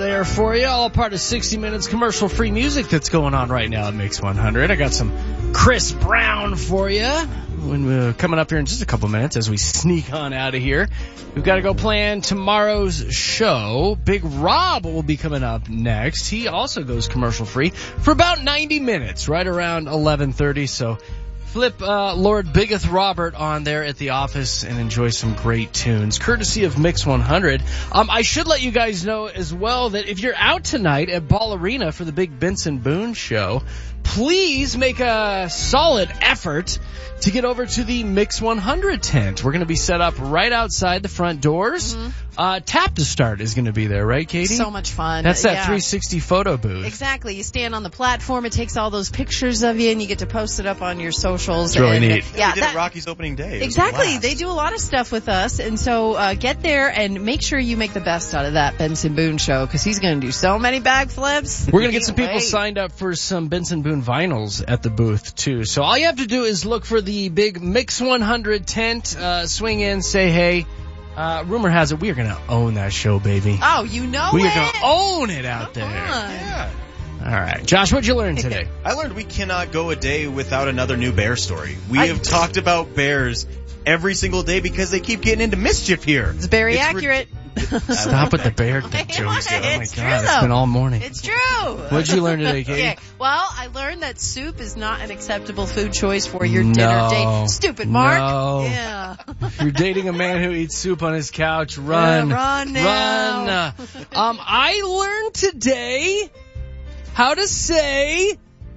there for you. All part of 60 Minutes commercial-free music that's going on right now at Mix 100. I got some Chris Brown for you when we're coming up here in just a couple minutes as we sneak on out of here. We've got to go plan tomorrow's show. Big Rob will be coming up next. He also goes commercial-free for about 90 minutes, right around 11:30. So flip Lord Biggeth Robert on there at the office and enjoy some great tunes, courtesy of Mix 100. I should let you guys know as well that if you're out tonight at Ball Arena for the big Benson Boone show, please make a solid effort to get over to the Mix 100 tent. We're going to be set up right outside the front doors. Tap to Start is going to be there, right, Katie? So much fun. That's that 360 photo booth. Exactly. You stand on the platform, it takes all those pictures of you, and you get to post it up on your socials. It's really neat. Yeah, we did Rocky's opening day. Exactly. They do a lot of stuff with us, and so get there and make sure you make the best out of that Benson Boone show, because he's going to do so many backflips. We're going to get some people signed up for some Benson Boone vinyls at the booth, too. So all you have to do is look for the big Mix 100 tent, swing in, say hey. Rumor has it we are going to own that show, baby. Oh, you know we are going to own it out there. Yeah. All right. Josh, what'd you learn today? I learned we cannot go a day without another new bear story. We have talked about bears every single day because they keep getting into mischief here. It's very accurate. Stop with the bear jokes. Oh, my It's God. true, It's been all morning. It's true. What'd you learn today, Katie? Okay. Well, I learned that soup is not an acceptable food choice for your dinner date. Stupid, Mark. No. Yeah. If you're dating a man who eats soup on his couch, run. Yeah, run now. Run. I learned today how to say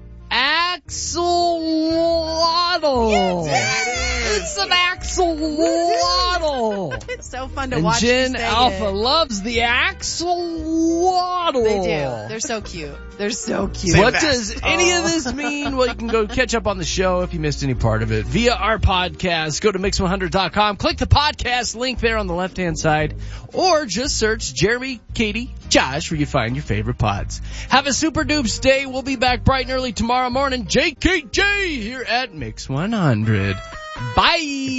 axolotl. It's an axolotl. It's so fun to and watch. Jen Alpha loves the axolotl. They do. They're so cute. They're so cute. What does any of this mean? Well, you can go catch up on the show if you missed any part of it via our podcast. Go to Mix100.com. Click the podcast link there on the left-hand side. Or just search Jeremy, Katie, Josh where you find your favorite pods. Have a super dupes day. We'll be back bright and early tomorrow morning. JKJ here at Mix 100. Bye.